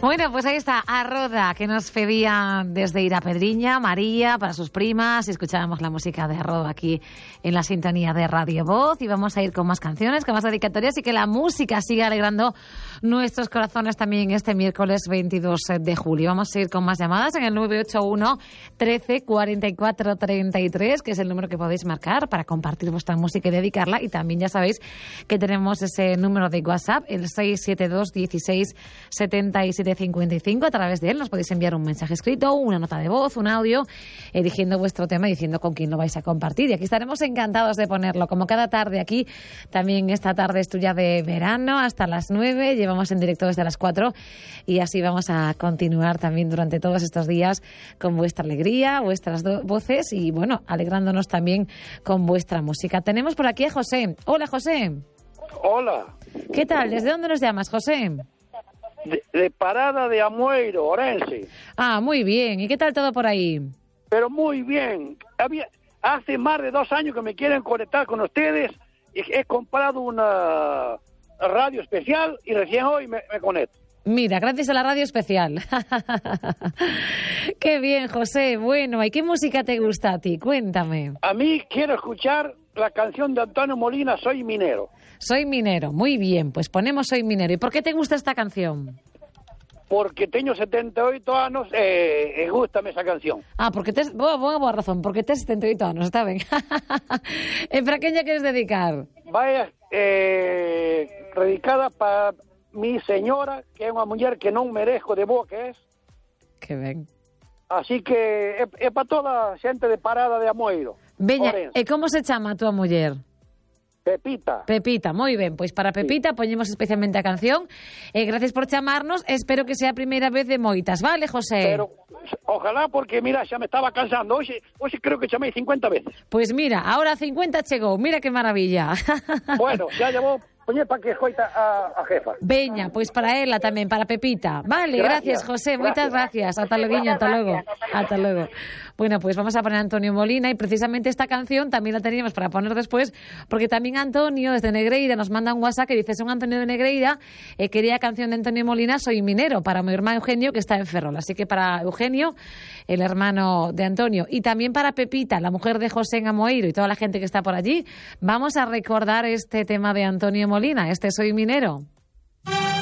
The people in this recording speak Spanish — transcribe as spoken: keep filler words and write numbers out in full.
Bueno, pues ahí está, a Roda, que nos pedía desde Irapedriña, María, para sus primas, y escuchábamos la música de Roda aquí en la sintonía de Radio Voz, y vamos a ir con más canciones, con más dedicatorias, y que la música siga alegrando nuestros corazones también este miércoles veintidós de julio. Vamos a ir con más llamadas en el nueve ocho uno, trece, cuarenta y cuatro, treinta y tres, que es el número que podéis marcar para compartir vuestra música y dedicarla, y también ya sabéis que tenemos ese número de WhatsApp, el seis siete dos, dieciséis, setenta y siete cincuenta y cinco. A través de él nos podéis enviar un mensaje escrito, una nota de voz, un audio, eligiendo vuestro tema y diciendo con quién lo vais a compartir. Y aquí estaremos encantados de ponerlo, como cada tarde aquí. También esta tarde es tuya de verano hasta las nueve. Llevamos en directo desde las cuatro y así vamos a continuar también durante todos estos días con vuestra alegría, vuestras do- voces y, bueno, alegrándonos también con vuestra música. Tenemos por aquí a José. Hola, José. Hola. ¿Qué tal? ¿Desde dónde nos llamas, José? De, de Parada de Amoeiro, Orense. Ah, muy bien. ¿Y qué tal todo por ahí? Pero muy bien. Había, hace más de dos años que me quieren conectar con ustedes. Y he comprado una radio especial y recién hoy me, me conecto. Mira, gracias a la radio especial. Qué bien, José. Bueno, ¿y qué música te gusta a ti? Cuéntame. A mí quiero escuchar la canción de Antonio Molina, Soy Minero. Soy minero. Muy bien, pues ponemos Soy minero. ¿Y por qué te gusta esta canción? Porque tengo setenta y ocho años e eh, gustame esa canción. Ah, porque tes... Boa, boa, boa razón, porque tes setenta y oito anos, está ben. E para quen lle queres dedicar? Vai eh, dedicada para mi señora, que é unha muller que non merezco de boa que es. Que ben. Así que é, é para toda a xente de Parada de Amoeiro. Veña, Orense. e como se chama a tua muller? Pepita. Pepita, moi ben, pois para Pepita sí. Poñemos especialmente a canción. E eh, gracias por chamarnos, espero que sea a primeira vez de moitas, vale, José? Pero ojalá, porque mira, xa me estaba cansando. Hoxe, hoxe creo que chamei cincuenta veces. Pois mira, ahora cincuenta chegou, mira que maravilla. Bueno, xa llevou poñer para que escoita a, a jefa. Veña, pois para ela tamén, para Pepita. Vale, gracias, gracias José, moitas gracias. Ata loguiño, ata logo. Ata logo. Bueno, pues vamos a poner a Antonio Molina y precisamente esta canción también la teníamos para poner después, porque también Antonio desde Negreira nos manda un WhatsApp que dice: son Antonio de Negreira, eh, quería canción de Antonio Molina, Soy minero, para mi hermano Eugenio que está en Ferrol. Así que para Eugenio, el hermano de Antonio, y también para Pepita, la mujer de José en Amoeiro, y toda la gente que está por allí, vamos a recordar este tema de Antonio Molina, este Soy minero.